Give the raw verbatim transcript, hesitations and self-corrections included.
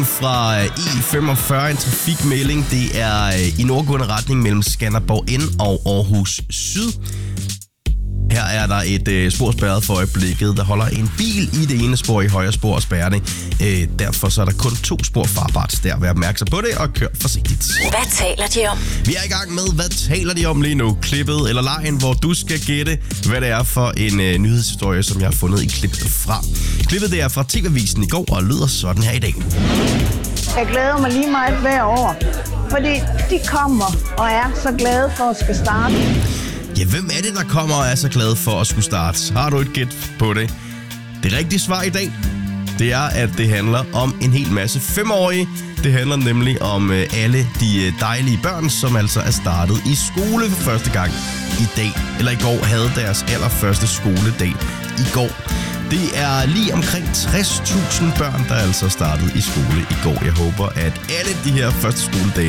Fra E femogfyrre, en trafikmelding. Det er i nordgående retning mellem Skanderborg N og Aarhus Syd. Her er der et øh, spor spærret for øjeblikket. Der holder en bil i det ene spor i højre spor og spærrer det. Øh, derfor så er der kun to spor farbart. Der vær opmærksom på det og kør forsigtigt. Hvad taler de om? Vi er i gang med, hvad taler de om lige nu? Klippet eller lejen, hvor du skal gætte, hvad det er for en øh, nyhedshistorie, som jeg har fundet i klippet fra. Klippet det er fra T V-avisen i går og lyder sådan her i dag. Jeg glæder mig lige meget hver år, fordi de kommer og er så glade for at skal starte. Ja, hvem er det, der kommer og er så glad for at skulle starte? Har du et gæt på det? Det rigtige svar i dag, det er, at det handler om en hel masse femårige. Det handler nemlig om øh, alle de øh, dejlige børn, som altså er startet i skole for første gang i dag. Eller i går havde deres allerførste skoledag i går. Det er lige omkring tres tusind børn, der altså startede i skole i går. Jeg håber, at alle de her første skoledage